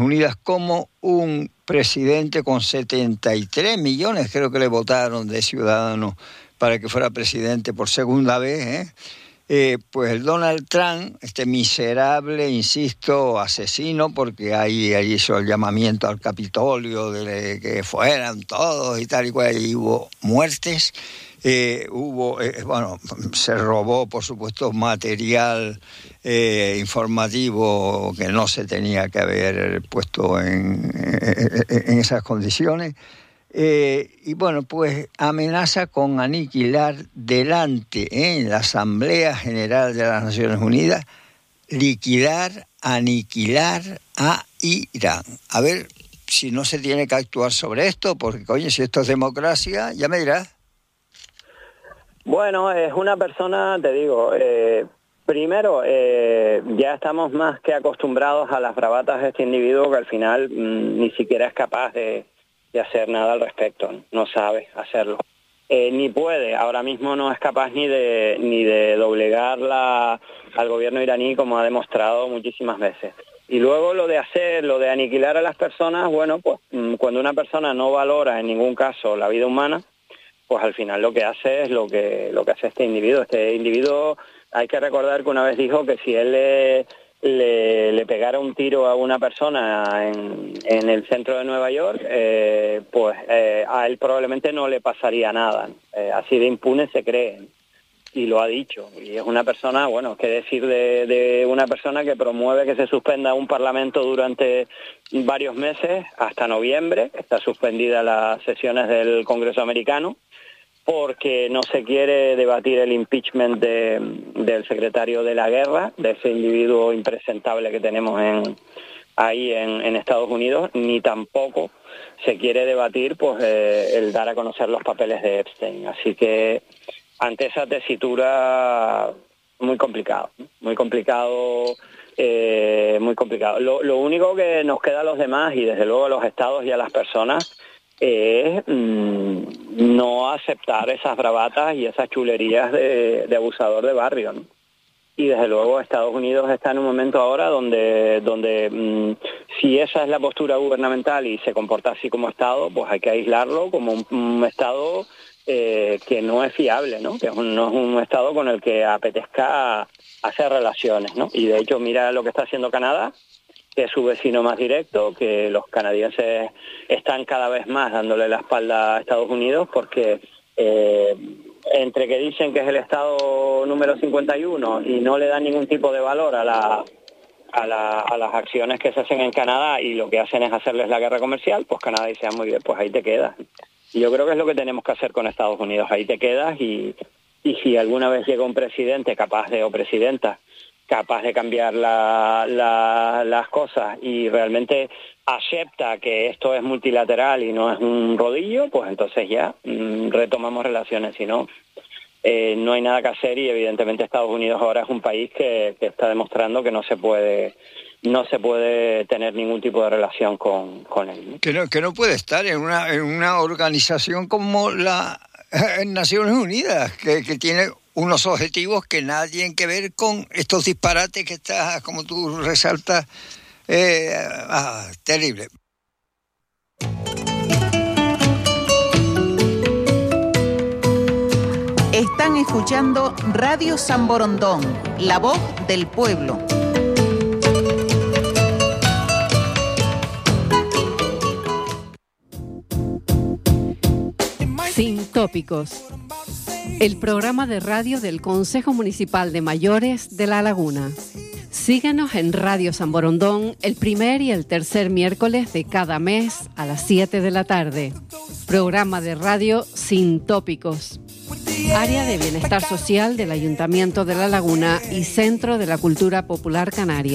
Unidas como un presidente con 73 millones, creo que le votaron de ciudadanos para que fuera presidente por segunda vez, pues el Donald Trump, este miserable, insisto, asesino, porque ahí hizo el llamamiento al Capitolio de que fueran todos y tal y cual, y hubo muertes, se robó, por supuesto, material informativo que no se tenía que haber puesto en esas condiciones. Y bueno, pues amenaza con aniquilar delante en la Asamblea General de las Naciones Unidas, aniquilar a Irán. A ver si no se tiene que actuar sobre esto, porque, oye, si esto es democracia, ya me dirás. Bueno, es una persona, te digo, primero, ya estamos más que acostumbrados a las bravatas de este individuo que al final ni siquiera es capaz de hacer nada al respecto, no sabe hacerlo. Ni puede, ahora mismo no es capaz ni de doblegar al gobierno iraní, como ha demostrado muchísimas veces. Y luego lo de aniquilar a las personas, bueno, pues cuando una persona no valora en ningún caso la vida humana, pues al final lo que hace es lo que hace este individuo. Este individuo, hay que recordar que una vez dijo que si él le pegara un tiro a una persona en el centro de Nueva York, a él probablemente no le pasaría nada. Así de impune se cree, y lo ha dicho. Y es una persona, bueno, qué decir de una persona que promueve que se suspenda un parlamento durante varios meses, hasta noviembre. Está suspendida las sesiones del Congreso americano, porque no se quiere debatir el impeachment del secretario de la guerra, de ese individuo impresentable que tenemos ahí en Estados Unidos, ni tampoco se quiere debatir pues el dar a conocer los papeles de Epstein. Así que ante esa tesitura, muy complicado. Lo único que nos queda a los demás, y desde luego a los estados y a las personas, es no aceptar esas bravatas y esas chulerías de abusador de barrio, ¿no? Y desde luego Estados Unidos está en un momento ahora donde si esa es la postura gubernamental y se comporta así como Estado, pues hay que aislarlo como un Estado que no es fiable, ¿no? Que no es un Estado con el que apetezca hacer relaciones, ¿no? Y de hecho mira lo que está haciendo Canadá, que es su vecino más directo, que los canadienses están cada vez más dándole la espalda a Estados Unidos, porque entre que dicen que es el estado número 51 y no le dan ningún tipo de valor a las acciones que se hacen en Canadá, y lo que hacen es hacerles la guerra comercial, pues Canadá dice, muy bien, pues ahí te quedas. Y yo creo que es lo que tenemos que hacer con Estados Unidos, ahí te quedas, y si alguna vez llega un presidente o presidenta capaz de cambiar las cosas y realmente acepta que esto es multilateral y no es un rodillo, pues entonces ya retomamos relaciones. Si no, no hay nada que hacer, y evidentemente Estados Unidos ahora es un país que está demostrando que no se puede tener ningún tipo de relación con él. Que no puede estar en una organización como la Naciones Unidas, que tiene unos objetivos que nada tienen que ver con estos disparates que está, como tú resaltas, terrible. Están escuchando Radio San Borondón, la voz del pueblo. Sin tópicos. El programa de radio del Consejo Municipal de Mayores de La Laguna. Síguenos en Radio San Borondón el primer y el tercer miércoles de cada mes a las 7 de la tarde. Programa de radio Sin tópicos. Área de Bienestar Social del Ayuntamiento de La Laguna y Centro de la Cultura Popular Canaria.